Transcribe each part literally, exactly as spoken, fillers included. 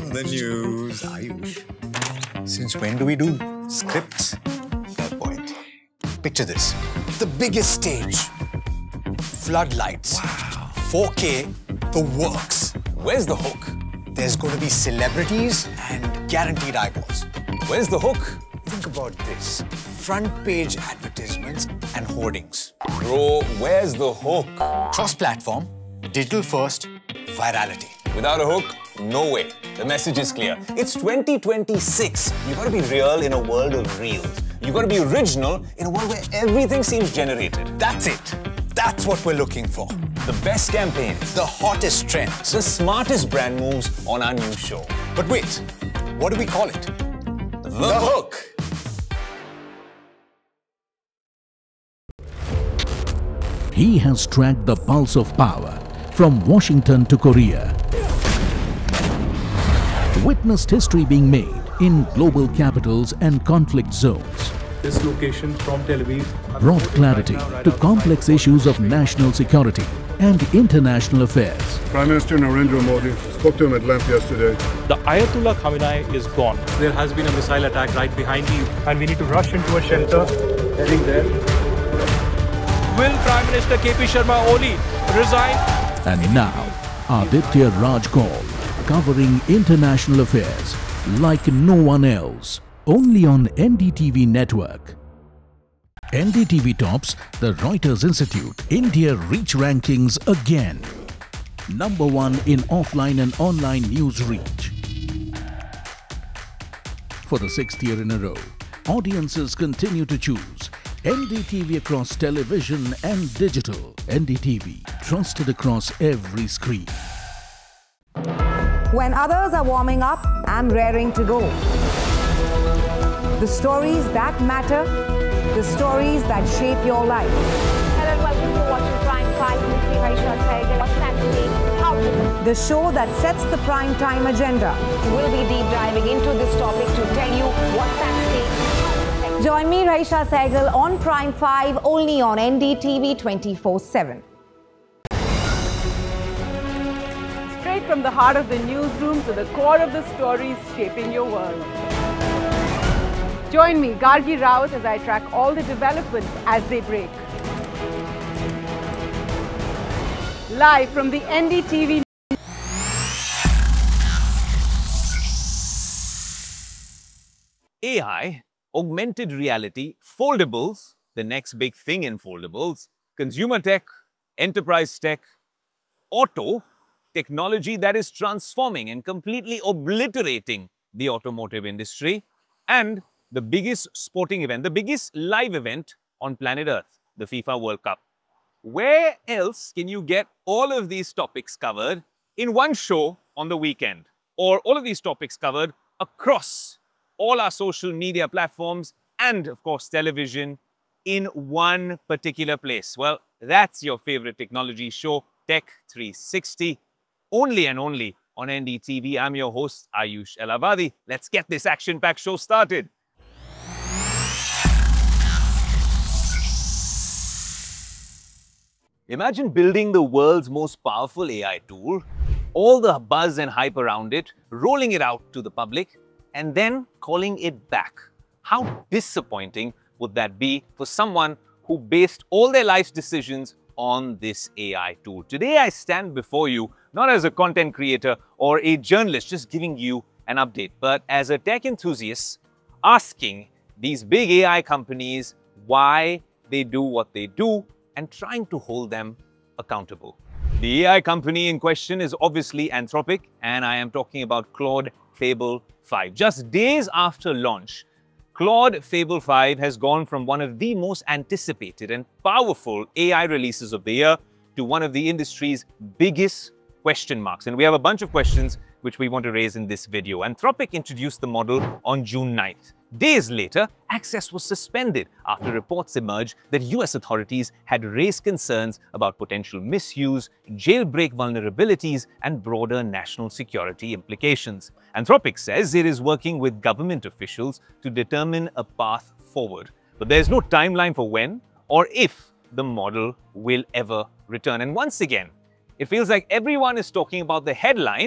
on the news, Ayush. Since when do we do scripts? Fair point. Picture this. The biggest stage. Floodlights. Wow. four K, the works. Where's the hook? There's going to be celebrities and guaranteed eyeballs. Where's the hook? Think about this. Front page advertisements and hoardings. Bro, where's the hook? Cross-platform, digital first, virality. Without a hook, no way. The message is clear. It's twenty twenty-six. You've got to be real in a world of reels. You've got to be original in a world where everything seems generated. That's it. That's what we're looking for. The best campaigns. The hottest trends. The smartest brand moves on our new show. But wait, what do we call it? The, the hook. He has tracked the pulse of power from Washington to Korea. Witnessed history being made in global capitals and conflict zones. This location from Tel Aviv Brought clarity to complex issues of national security and international affairs. Prime Minister Narendra Modi spoke to him at length yesterday. The Ayatollah Khamenei is gone. There has been a missile attack right behind you, and we need to rush into a shelter. Heading there. Will Prime Minister K P Sharma Oli resign? And now, Aditya Raj Kaul, covering international affairs like no one else, only on N D T V network. N D T V tops the Reuters Institute India Reach Rankings again. Number one in offline and online news reach. For the sixth year in a row, audiences continue to choose N D T V across television and digital. N D T V, trusted across every screen. When others are warming up, I'm raring to go. The stories that matter, the stories that shape your life. Hello and welcome to watching Prime five with me, Raisha Sehgal. What's happening? How to... The show that sets the prime time agenda. We'll be deep diving into this topic to tell you what's at stake. Join me, Raisha Sehgal, on Prime five, only on N D T V twenty-four seven. Straight from the heart of the newsroom to the core of the stories shaping your world. Join me, Gargi Raut, as I track all the developments as they break. Live from the N D T V. A I, augmented reality, foldables, the next big thing in foldables, consumer tech, enterprise tech, auto, technology that is transforming and completely obliterating the automotive industry, and the biggest sporting event, the biggest live event on planet Earth, the FIFA World Cup. Where else can you get all of these topics covered in one show on the weekend? Or all of these topics covered across all our social media platforms and, of course, television in one particular place? Well, that's your favorite technology show, Tech three sixty, only and only on N D T V. I'm your host, Ayush Elavadi. Let's get this action-packed show started. Imagine building the world's most powerful A I tool, all the buzz and hype around it, rolling it out to the public, and then calling it back. How disappointing would that be for someone who based all their life's decisions on this A I tool? Today, I stand before you not as a content creator or a journalist just giving you an update, but as a tech enthusiast asking these big A I companies why they do what they do and trying to hold them accountable. The A I company in question is obviously Anthropic, and I am talking about Claude Fable five. Just days after launch, Claude Fable five has gone from one of the most anticipated and powerful A I releases of the year to one of the industry's biggest question marks. And we have a bunch of questions which we want to raise in this video. Anthropic introduced the model on June ninth. Days later, access was suspended after reports emerged that U S authorities had raised concerns about potential misuse, jailbreak vulnerabilities, and broader national security implications. Anthropic says it is working with government officials to determine a path forward. But there's no timeline for when or if the model will ever return. And once again, it feels like everyone is talking about the headline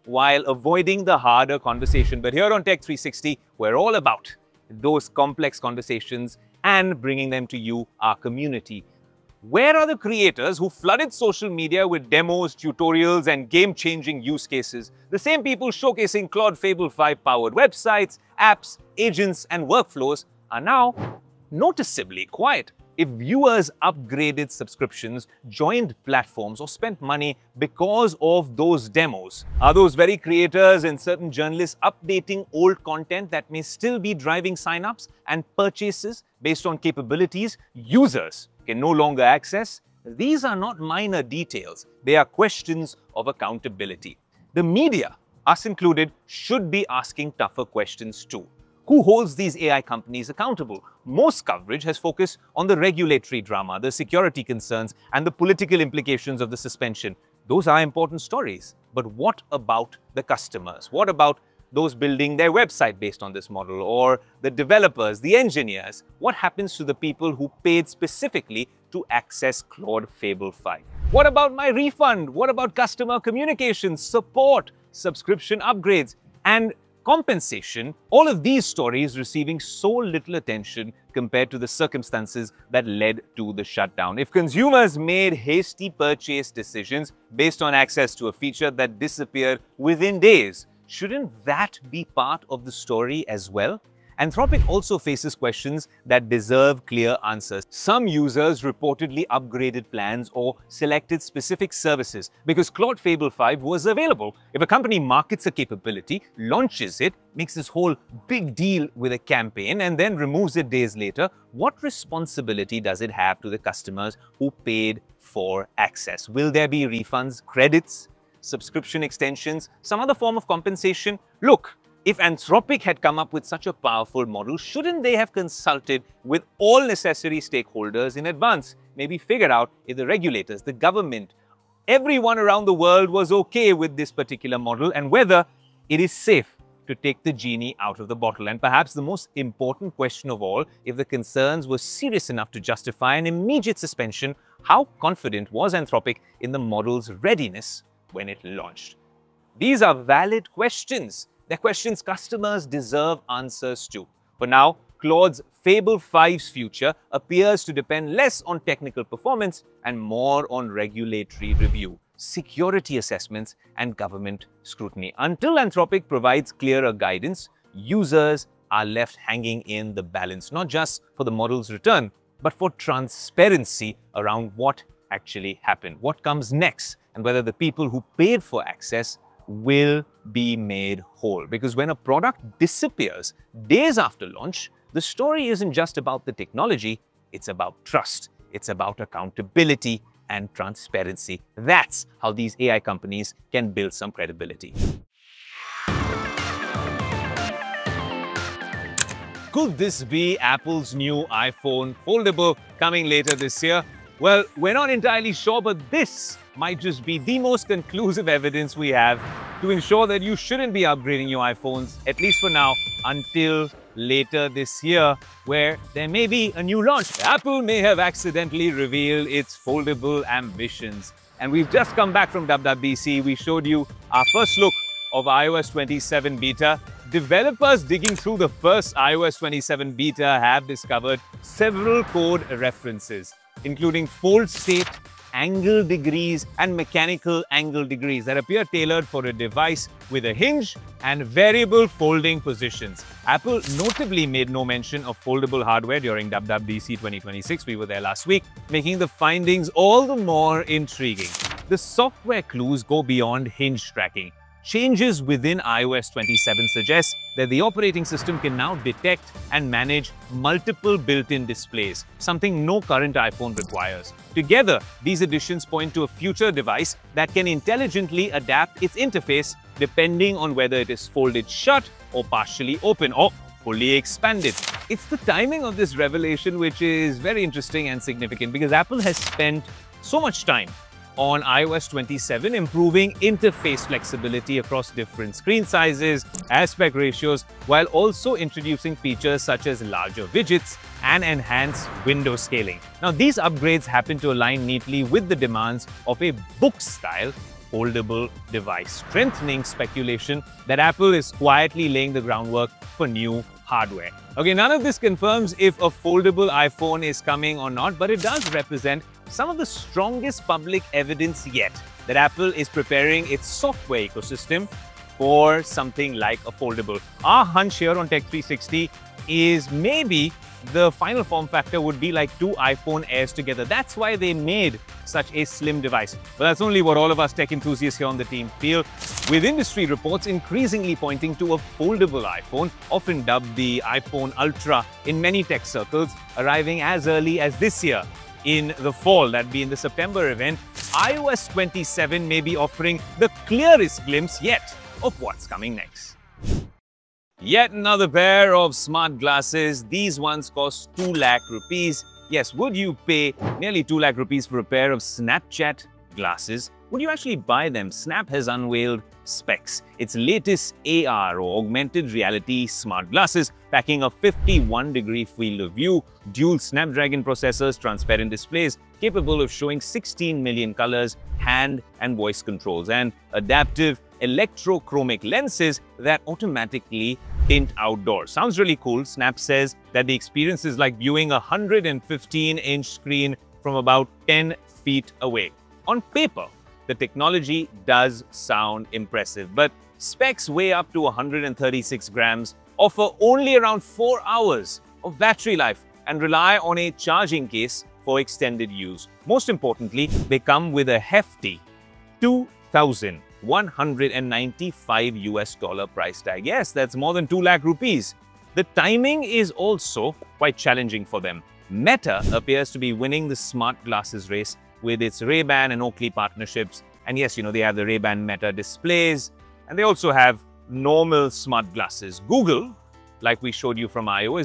while avoiding the harder conversation. But here on Tech three sixty, we're all about those complex conversations and bringing them to you, our community. Where are the creators who flooded social media with demos, tutorials, and game-changing use cases? The same people showcasing Claude Fable five powered websites, apps, agents, and workflows are now noticeably quiet. If viewers upgraded subscriptions, joined platforms, or spent money because of those demos, are those very creators and certain journalists updating old content that may still be driving signups and purchases based on capabilities users can no longer access? These are not minor details. They are questions of accountability. The media, us included, should be asking tougher questions too. Who holds these A I companies accountable? Most coverage has focused on the regulatory drama, the security concerns, and the political implications of the suspension. Those are important stories. But what about the customers? What about those building their website based on this model, or the developers, the engineers? What happens to the people who paid specifically to access Claude Fable five? What about my refund? What about customer communication, support, subscription upgrades, and compensation? All of these stories receiving so little attention compared to the circumstances that led to the shutdown. If consumers made hasty purchase decisions based on access to a feature that disappeared within days, shouldn't that be part of the story as well? Anthropic also faces questions that deserve clear answers. Some users reportedly upgraded plans or selected specific services because Claude Fable five was available. If a company markets a capability, launches it, makes this whole big deal with a campaign, and then removes it days later, what responsibility does it have to the customers who paid for access? Will there be refunds, credits, subscription extensions, some other form of compensation? Look, if Anthropic had come up with such a powerful model, shouldn't they have consulted with all necessary stakeholders in advance? Maybe figure out if the regulators, the government, everyone around the world was okay with this particular model and whether it is safe to take the genie out of the bottle. And perhaps the most important question of all, if the concerns were serious enough to justify an immediate suspension, how confident was Anthropic in the model's readiness when it launched? These are valid questions. They're questions customers deserve answers to. For now, Claude's Fable five's future appears to depend less on technical performance and more on regulatory review, security assessments, and government scrutiny. Until Anthropic provides clearer guidance, users are left hanging in the balance, not just for the model's return, but for transparency around what actually happened, what comes next, and whether the people who paid for access will be made whole. Because when a product disappears days after launch, the story isn't just about the technology, it's about trust, it's about accountability and transparency. That's how these A I companies can build some credibility. Could this be Apple's new iPhone foldable coming later this year? Well, we're not entirely sure, but this might just be the most conclusive evidence we have to ensure that you shouldn't be upgrading your iPhones, at least for now, until later this year, where there may be a new launch. Apple may have accidentally revealed its foldable ambitions. And we've just come back from W W D C. We showed you our first look of iOS twenty-seven beta. Developers digging through the first iOS twenty-seven beta have discovered several code references, including fold state, angle degrees, and mechanical angle degrees that appear tailored for a device with a hinge and variable folding positions. Apple notably made no mention of foldable hardware during W W D C twenty twenty-six. We were there last week, making the findings all the more intriguing. The software clues go beyond hinge tracking. Changes within iOS twenty-seven suggest that the operating system can now detect and manage multiple built-in displays, something no current iPhone requires. Together, these additions point to a future device that can intelligently adapt its interface depending on whether it is folded shut or partially open or fully expanded. It's the timing of this revelation which is very interesting and significant, because Apple has spent so much time on iOS twenty-seven, improving interface flexibility across different screen sizes, aspect ratios, while also introducing features such as larger widgets and enhanced window scaling. Now, these upgrades happen to align neatly with the demands of a book style foldable device, strengthening speculation that Apple is quietly laying the groundwork for new hardware. Okay, none of this confirms if a foldable iPhone is coming or not, but it does represent some of the strongest public evidence yet that Apple is preparing its software ecosystem for something like a foldable. Our hunch here on Tech three sixty is maybe the final form factor would be like two iPhone Airs together. That's why they made such a slim device. But that's only what all of us tech enthusiasts here on the team feel, with industry reports increasingly pointing to a foldable iPhone, often dubbed the iPhone Ultra in many tech circles, arriving as early as this year in the fall. That'd be in the September event. i O S twenty-seven may be offering the clearest glimpse yet of what's coming next. Yet another pair of smart glasses. These ones cost two lakh rupees. Yes, would you pay nearly two lakh rupees for a pair of Snapchat glasses? Would you actually buy them? Snap has unveiled Specs, its latest A R or augmented reality smart glasses, packing a fifty-one degree field of view, dual Snapdragon processors, transparent displays, capable of showing sixteen million colors, hand and voice controls, and adaptive electrochromic lenses that automatically tint outdoors. Sounds really cool. Snap says that the experience is like viewing a one hundred fifteen inch screen from about ten feet away. On paper, the technology does sound impressive, but specs weigh up to one hundred thirty-six grams, offer only around four hours of battery life, and rely on a charging case for extended use. Most importantly, they come with a hefty two thousand one hundred ninety-five U S dollar price tag. Yes, that's more than two lakh rupees. The timing is also quite challenging for them. Meta appears to be winning the smart glasses race with its Ray-Ban and Oakley partnerships. And yes, you know, they have the Ray-Ban Meta displays, and they also have normal smart glasses. Google, like we showed you from I O, is